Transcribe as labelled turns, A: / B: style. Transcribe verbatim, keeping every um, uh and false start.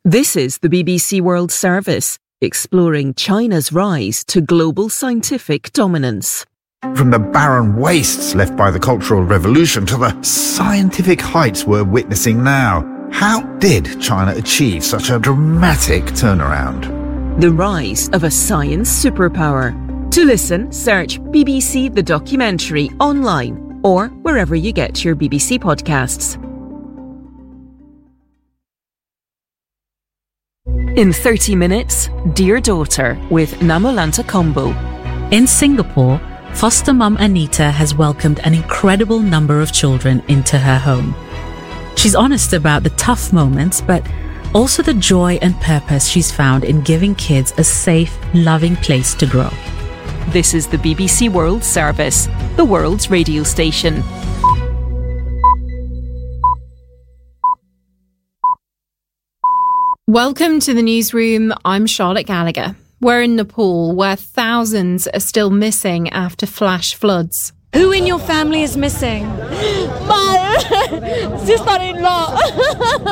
A: This is the B B C World Service, exploring China's rise to global scientific dominance.
B: From the barren wastes left by the Cultural Revolution to the scientific heights we're witnessing now, how did China achieve such a dramatic turnaround?
A: The rise of a science superpower. To listen, search B B C The Documentary online or wherever you get your B B C podcasts. In thirty minutes, Dear Daughter with Namolanta Kombo.
C: In Singapore, foster mum Anita has welcomed an incredible number of children into her home. She's honest about the tough moments, but also the joy and purpose she's found in giving kids a safe, loving place to grow.
A: This is the B B C World Service, the world's radio station.
D: Welcome to the newsroom. I'm Charlotte Gallagher. We're in Nepal, where thousands are still missing after flash floods.
E: Who in your family is missing? My sister-in-law.